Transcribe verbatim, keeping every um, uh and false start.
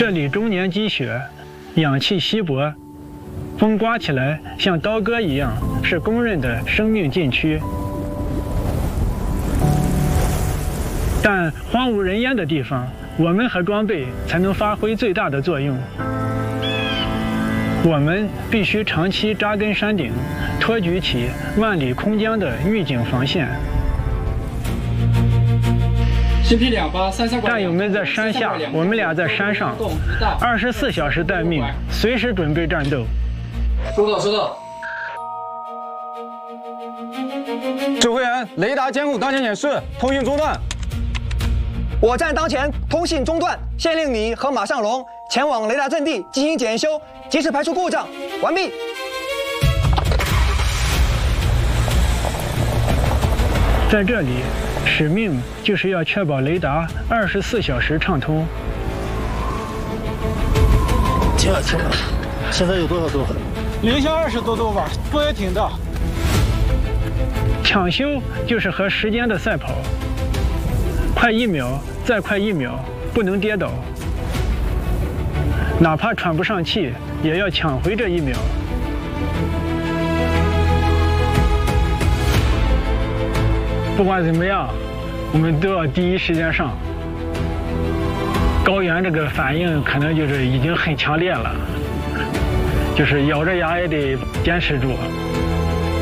这里终年积雪，氧气稀薄，风刮起来像刀割一样，是公认的生命禁区。但荒无人烟的地方，我们和装备才能发挥最大的作用。我们必须长期扎根山顶，托举起万里空疆的预警防线。 C P 两八三三战友们在山下，我们俩在山上，二十四小时待命，随时准备战斗。 收到，收到。 指挥员，雷达监控当前显示通讯中断。 我站当前，通信中断，现令你和马上龙前往雷达阵地进行检修，及时排除故障。完毕。 在这里，使命就是要确保雷达二十四小时畅通。 停了，停了，现在有多少度？ 零下二十多度吧，风也挺大。 抢修就是和时间的赛跑，快一秒，再快一秒，不能跌倒。哪怕喘不上气，也要抢回这一秒。不管怎么样，我们都要第一时间上。高原这个反应可能就是已经很强烈了，就是咬着牙也得坚持住。